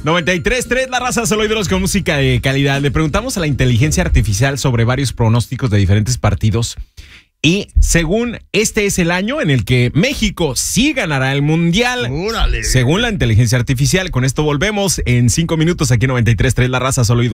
93.3, la raza, solo ídolos con música de calidad. Le preguntamos a la inteligencia artificial sobre varios pronósticos de diferentes partidos. Y según este es el año en el que México sí ganará el Mundial. ¡Órale! Según la inteligencia artificial. Con esto volvemos en 5 minutos aquí en 93.3, la raza, solo ídolos.